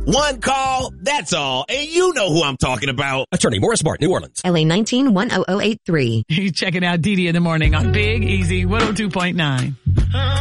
One call, that's all. And you know who I'm talking about. Attorney Morris Bart, New Orleans. LA 19-10083. You're checking out Didi in the morning on Big Easy 102.9.